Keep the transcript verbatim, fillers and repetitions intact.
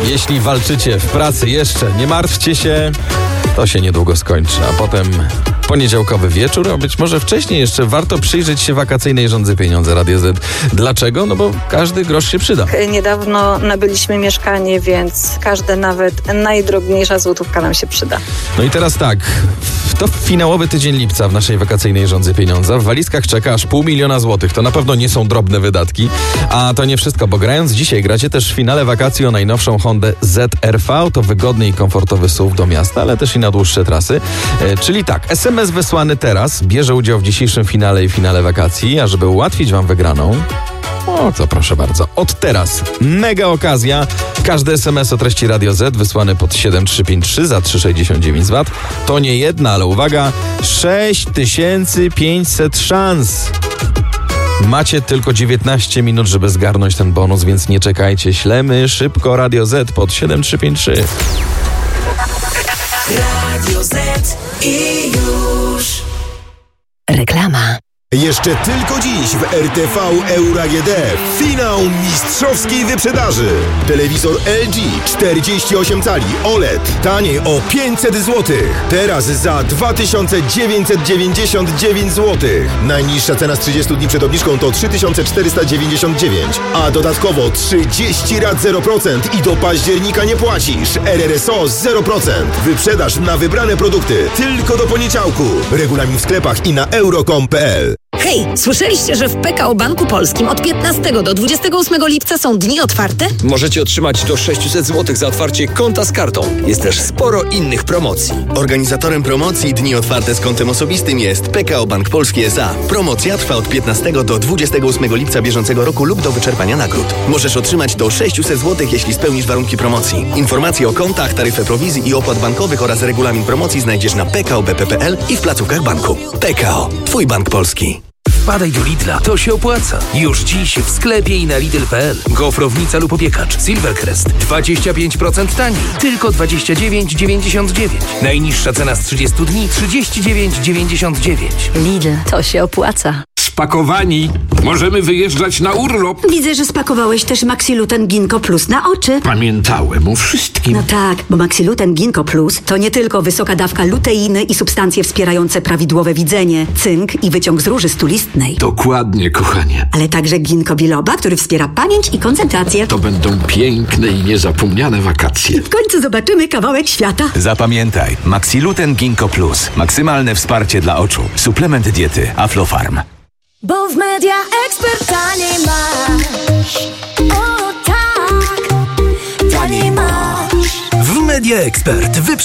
Jeśli walczycie w pracy jeszcze, nie martwcie się, to się niedługo skończy, a potem poniedziałkowy wieczór, a być może wcześniej jeszcze warto przyjrzeć się wakacyjnej Rządzy Pieniądze Radio Z. Dlaczego? No bo każdy grosz się przyda. Niedawno nabyliśmy mieszkanie, więc każda nawet najdrobniejsza złotówka nam się przyda. No i teraz tak, to finałowy tydzień lipca w naszej wakacyjnej Rządzy Pieniądza. W walizkach czeka aż pół miliona złotych. To na pewno nie są drobne wydatki. A to nie wszystko, bo grając dzisiaj gracie też w finale wakacji o najnowszą Hondę Z R V. To wygodny i komfortowy S U V do miasta, ale też i na dłuższe trasy. E, czyli tak, S M S wysłany teraz bierze udział w dzisiejszym finale i finale wakacji, a żeby ułatwić wam wygraną, o, to proszę bardzo. Od teraz mega okazja. Każdy S M S o treści Radio Z wysłany pod siedem trzy pięć trzy za trzy sześćdziesiąt dziewięć złotych. To nie jedna, ale uwaga, sześć tysięcy pięćset szans. Macie tylko dziewiętnaście minut, żeby zgarnąć ten bonus, więc nie czekajcie. Ślemy szybko Radio Z pod siedem trzy pięć trzy. Radio Z i już. Reklama. Jeszcze tylko dziś w R T V Euro A G D finał mistrzowskiej wyprzedaży. Telewizor L G czterdzieści osiem cali O L E D taniej o pięćset złotych. Teraz za dwa tysiące dziewięćset dziewięćdziesiąt dziewięć złotych. Najniższa cena z trzydziestu dni przed obniżką to trzy tysiące czterysta dziewięćdziesiąt dziewięć, a dodatkowo trzydzieści rat zero procent i do października nie płacisz. R R S O zero procent. Wyprzedaż na wybrane produkty tylko do poniedziałku. Regulamin w sklepach i na euro kropka com kropka p l. Hej, słyszeliście, że w P K O Banku Polskim od piętnastego do dwudziestego ósmego lipca są dni otwarte? Możecie otrzymać do sześćset złotych za otwarcie konta z kartą. Jest też sporo innych promocji. Organizatorem promocji Dni Otwarte z kontem osobistym jest P K O Bank Polski S A. Promocja trwa od piętnastego do dwudziestego ósmego lipca bieżącego roku lub do wyczerpania nagród. Możesz otrzymać do sześćset złotych, jeśli spełnisz warunki promocji. Informacje o kontach, taryfę prowizji i opłat bankowych oraz regulamin promocji znajdziesz na p k o b p kropka p l i w placówkach banku. P K O. Twój bank polski. Wpadaj do Lidla, to się opłaca. Już dziś w sklepie i na lidl kropka p l. Gofrownica lub opiekacz Silvercrest dwadzieścia pięć procent taniej, tylko dwadzieścia dziewięć dziewięćdziesiąt dziewięć. Najniższa cena z trzydziestu dni trzydzieści dziewięć dziewięćdziesiąt dziewięć. Lidl, to się opłaca. Spakowani. Możemy wyjeżdżać na urlop. Widzę, że spakowałeś też Maxiluten Ginkgo Plus na oczy. Pamiętałem o wszystkim. No tak, bo Maxiluten Ginkgo Plus to nie tylko wysoka dawka luteiny i substancje wspierające prawidłowe widzenie, cynk i wyciąg z róży stulistnej. Dokładnie, kochanie. Ale także ginkgo biloba, który wspiera pamięć i koncentrację. To będą piękne i niezapomniane wakacje. W końcu zobaczymy kawałek świata. Zapamiętaj, Maxiluten Ginkgo Plus. Maksymalne wsparcie dla oczu. Suplement diety Aflofarm. Bo w Media Expert taniej masz. O tak, taniej masz. W Media Expert